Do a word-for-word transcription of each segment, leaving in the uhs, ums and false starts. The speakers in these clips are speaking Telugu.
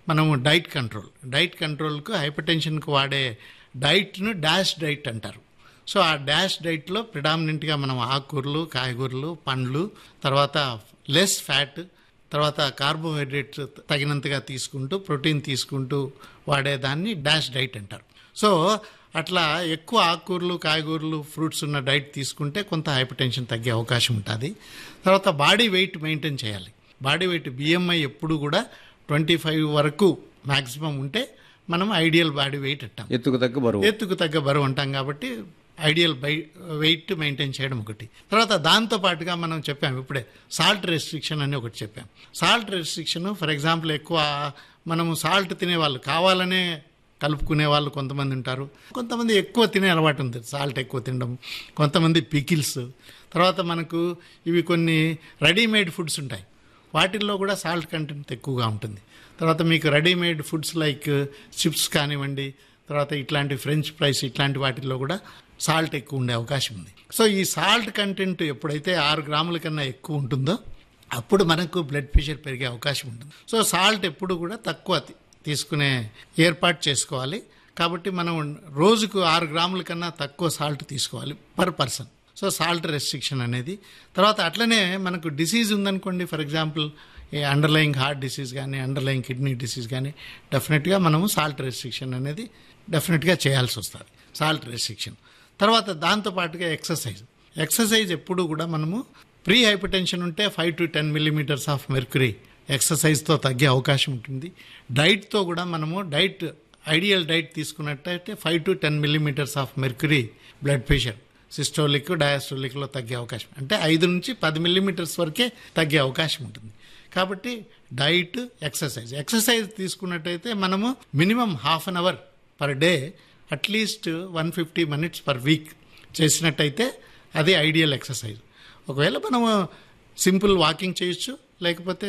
మనము డైట్ కంట్రోల్ డైట్ కంట్రోల్కు హైపర్ టెన్షన్కు వాడే డైట్ను డాష్ డైట్ అంటారు. సో ఆ డాష్ డైట్లో ప్రిడామినెంట్గా మనం ఆకుకూరలు, కాయగూరలు, పండ్లు, తర్వాత లెస్ ఫ్యాట్, తర్వాత కార్బోహైడ్రేట్స్ తగినంతగా తీసుకుంటూ ప్రోటీన్ తీసుకుంటూ వాడేదాన్ని డాష్ డైట్ అంటారు. సో అట్లా ఎక్కువ ఆకుకూరలు, కాయగూరలు, ఫ్రూట్స్ ఉన్న డైట్ తీసుకుంటే కొంత హైపర్ టెన్షన్ తగ్గే అవకాశం ఉంటుంది. తర్వాత బాడీ వెయిట్ మెయింటైన్ చేయాలి. బాడీ వెయిట్ బిఎంఐ ఎప్పుడు కూడా ట్వంటీ ఫైవ్ వరకు మ్యాక్సిమం ఉంటే మనం ఐడియల్ బాడీ వెయిట్ అంటాం. ఎత్తుకు తగ్గ బరువు ఎత్తుకు తగ్గ బరువు అంటాం కాబట్టి ఐడియల్ బై వెయిట్ మెయింటైన్ చేయడం ఒకటి. తర్వాత దాంతో పాటుగా మనం చెప్పాం ఇప్పుడే సాల్ట్ రెస్ట్రిక్షన్ అని ఒకటి చెప్పాం. సాల్ట్ రెస్ట్రిక్షన్ ఫర్ ఎగ్జాంపుల్ ఎక్కువ మనము సాల్ట్ తినేవాళ్ళు కావాలనే కలుపుకునే వాళ్ళు కొంతమంది ఉంటారు. కొంతమంది ఎక్కువ తినే అలవాటు ఉంది, సాల్ట్ ఎక్కువ తినడం. కొంతమంది పికిల్స్, తర్వాత మనకు ఇవి కొన్ని రెడీమేడ్ ఫుడ్స్ ఉంటాయి, వాటిల్లో కూడా సాల్ట్ కంటెంట్ ఎక్కువగా ఉంటుంది. తర్వాత మీకు రెడీమేడ్ ఫుడ్స్ లైక్ చిప్స్ కానివ్వండి, తర్వాత ఇట్లాంటి ఫ్రెంచ్ ఫ్రైస్ ఇట్లాంటి వాటిల్లో కూడా సాల్ట్ ఎక్కువ ఉండే అవకాశం ఉంది. సో ఈ సాల్ట్ కంటెంట్ ఎప్పుడైతే ఆరు గ్రాముల కన్నా ఎక్కువ ఉంటుందో అప్పుడు మనకు బ్లడ్ ప్రెషర్ పెరిగే అవకాశం ఉంటుంది. సో సాల్ట్ ఎప్పుడు కూడా తక్కువ తీసుకునే ఏర్పాటు చేసుకోవాలి. కాబట్టి మనం రోజుకు ఆరు గ్రాముల కన్నా తక్కువ సాల్ట్ తీసుకోవాలి per person. So salt restriction అనేది. తర్వాత అట్లనే మనకు డిసీజ్ ఉందనుకోండి, ఫర్ ఎగ్జాంపుల్ ఈ అండర్లయింగ్ హార్ట్ డిసీజ్ కానీ అండర్లయింగ్ కిడ్నీ డిసీజ్ కానీ డెఫినెట్గా మనము సాల్ట్ రెస్ట్రిక్షన్ అనేది డెఫినెట్గా చేయాల్సి వస్తుంది, సాల్ట్ రెస్ట్రిక్షన్. తర్వాత దాంతోపాటుగా ఎక్సర్సైజ్ ఎక్సర్సైజ్ ఎప్పుడు కూడా మనము ప్రీ హైపర్ టెన్షన్ ఉంటే five to ten millimetres of mercury ఎక్సర్సైజ్తో తగ్గే అవకాశం ఉంటుంది. డైట్తో కూడా మనము డైట్ ఐడియల్ డైట్ తీసుకున్నట్టయితే five to ten millimetres of mercury blood pressure systolic డయాస్టోలిక్లో తగ్గే అవకాశం, అంటే ఐదు నుంచి పది మిల్లీమీటర్స్ వరకే తగ్గే అవకాశం ఉంటుంది. కాబట్టి డైట్, ఎక్సర్సైజ్ ఎక్సర్సైజ్ తీసుకున్నట్టయితే మనము minimum half an hour per day at least one fifty minutes per week చేసినట్టయితే అది ఐడియల్ ఎక్సర్సైజ్. ఒకవేళ మనము సింపుల్ వాకింగ్ చేయొచ్చు, లేకపోతే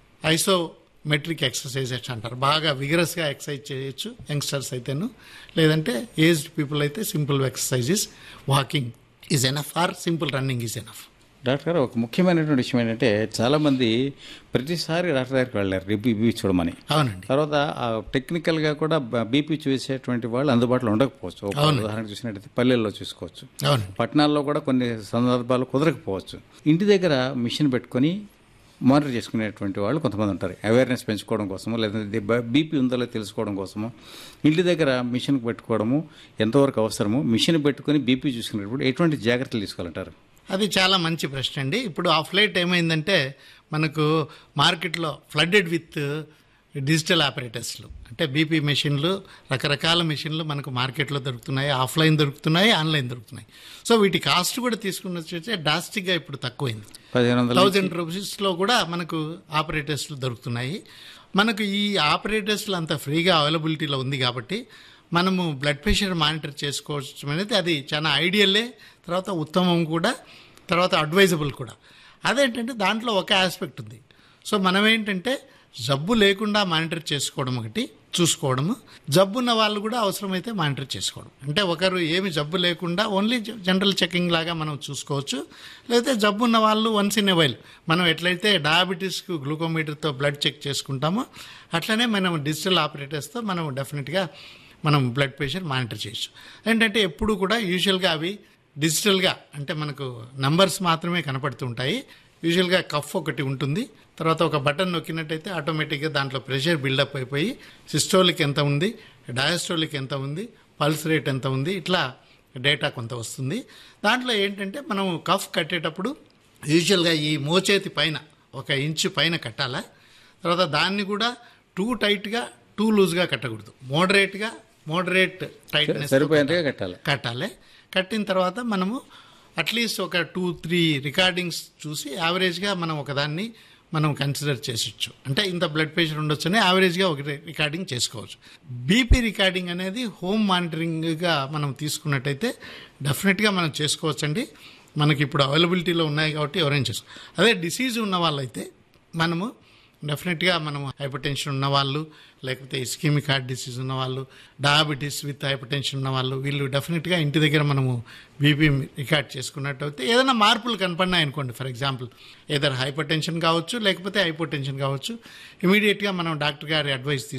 ఐసోమెట్రిక్ ఎక్సర్సైజెస్ అంటారు, బాగా విగరస్గా ఎక్సర్సైజ్ చేయొచ్చు యంగ్స్టర్స్ అయితేను. లేదంటే ఏజ్డ్ పీపుల్ అయితే simple exercises, walking is enough are simple running is enough. Doctor గారు, ఒక ముఖ్యమైనటువంటి విషయం ఏంటంటే చాలామంది ప్రతిసారి డాక్టర్ దగ్గరికి వెళ్ళారు బీపీ చూడమని. అవునండి. తర్వాత టెక్నికల్గా కూడా బీపీ చూసేటువంటి వాళ్ళు అందుబాటులో ఉండకపోవచ్చు. ఉదాహరణ చూసినట్టయితే పల్లెల్లో చూసుకోవచ్చు, పట్టణాల్లో కూడా కొన్ని సందర్భాలు కుదరకపోవచ్చు. ఇంటి దగ్గర మిషన్ పెట్టుకొని మానిటర్ చేసుకునేటువంటి వాళ్ళు కొంతమంది ఉంటారు. అవేర్నెస్ పెంచుకోవడం కోసము, లేదంటే బీపీ ఉందో లేదో తెలుసుకోవడం కోసము ఇంటి దగ్గర మిషన్ పెట్టుకోవడము ఎంతవరకు అవసరము, మిషన్ పెట్టుకొని బీపీ చూసుకునేటప్పుడు ఎటువంటి జాగ్రత్తలు తీసుకోవాలంటారు? అది చాలా మంచి ప్రశ్న అండి. ఇప్పుడు ఆఫ్ లైట్ ఏమైందంటే మనకు మార్కెట్లో ఫ్లడ్డెడ్ విత్ డిజిటల్ ఆపరేటర్స్లు, అంటే బీపీ మెషిన్లు, రకరకాల మెషిన్లు మనకు మార్కెట్లో దొరుకుతున్నాయి. ఆఫ్లైన్ దొరుకుతున్నాయి, ఆన్లైన్ దొరుకుతున్నాయి. సో వీటి కాస్ట్ కూడా తీసుకుని వచ్చేసి డ్రాస్టిక్గా ఇప్పుడు తక్కువైంది. థౌజండ్ రూపీస్లో కూడా మనకు ఆపరేటర్స్లు దొరుకుతున్నాయి. మనకు ఈ ఆపరేటర్స్లు అంత ఫ్రీగా అవైలబిలిటీలో ఉంది కాబట్టి మనము బ్లడ్ ప్రెషర్ మానిటర్ చేసుకోవచ్చు అనేది అది చాలా ఐడియల్లే, తర్వాత ఉత్తమం కూడా, తర్వాత అడ్వైజబుల్ కూడా. అదేంటంటే దాంట్లో ఒక ఆస్పెక్ట్ ఉంది. సో మనం ఏంటంటే జబ్బు లేకుండా మానిటర్ చేసుకోవడం ఒకటి చూసుకోవడము, జబ్బు ఉన్న వాళ్ళు కూడా అవసరమైతే మానిటర్ చేసుకోవడం. అంటే ఒకరు ఏమి జబ్బు లేకుండా ఓన్లీ జనరల్ చెకింగ్ లాగా మనం చూసుకోవచ్చు. లేకపోతే జబ్బు ఉన్న వాళ్ళు వన్స్ ఇన్ ఎ వైల్ మనం ఎట్లయితే డయాబెటీస్కు గ్లూకోమీటర్తో బ్లడ్ చెక్ చేసుకుంటామో అట్లనే మనం డిజిటల్ ఆపరేటర్స్తో మనం డెఫినెట్గా మనం బ్లడ్ ప్రెషర్ మానిటర్ చేయొచ్చు. ఏంటంటే ఎప్పుడు కూడా యూజువల్గా అవి డిజిటల్గా, అంటే మనకు నంబర్స్ మాత్రమే కనపడుతుంటాయి. యూజువల్గా కఫ్ ఒకటి ఉంటుంది, తర్వాత ఒక బటన్ నొక్కినట్టయితే ఆటోమేటిక్గా దాంట్లో ప్రెషర్ బిల్డప్ అయిపోయి సిస్టోలిక్ ఎంత ఉంది, డయాస్టోలిక్ ఎంత ఉంది, పల్స్ రేట్ ఎంత ఉంది, ఇట్లా డేటా కొంత వస్తుంది. దాంట్లో ఏంటంటే మనం కఫ్ కట్టేటప్పుడు యూజువల్గా ఈ మోచేతి పైన ఒక ఇంచు పైన కట్టాలా, తర్వాత దాన్ని కూడా టూ టైట్గా టూ లూజ్గా కట్టకూడదు, మోడరేట్గా మోడరేట్ టైట్నెస్ కట్టాలి కట్టాలి కట్టిన తర్వాత మనము అట్లీస్ట్ ఒక టూ త్రీ రికార్డింగ్స్ చూసి యావరేజ్గా మనం ఒకదాన్ని మనం కన్సిడర్ చేసొచ్చు. అంటే ఇంత బ్లడ్ ప్రెషర్ ఉండొచ్చని యావరేజ్గా ఒక రికార్డింగ్ చేసుకోవచ్చు. బీపీ రికార్డింగ్ అనేది హోమ్ మానిటరింగ్గా మనం తీసుకున్నట్టయితే డెఫినెట్గా మనం చేసుకోవచ్చండి. మనకి ఇప్పుడు అవైలబిలిటీలో ఉన్నాయి కాబట్టి ఎవరైనా చేసుకో. అదే డిసీజ్ ఉన్న వాళ్ళైతే మనము డెఫినెట్గా మనము హైపర్ టెన్షన్ ఉన్నవాళ్ళు, లేకపోతే ఇస్కీమిక్ హార్ట్ డిసీజ్ ఉన్నవాళ్ళు, డయాబెటీస్ విత్ హైపర్ టెన్షన్ ఉన్నవాళ్ళు, వీళ్ళు డెఫినెట్గా ఇంటి దగ్గర మనము బీపీ రికార్డ్ చేసుకున్నట్టయితే ఏదైనా మార్పులు కనపడినాయి అనుకోండి, ఫర్ ఎగ్జాంపుల్ ఏదైనా హైపర్ టెన్షన్ కావచ్చు, లేకపోతే హైపో టెన్షన్ కావచ్చు, ఇమీడియట్గా మనం డాక్టర్ గారి అడ్వైస్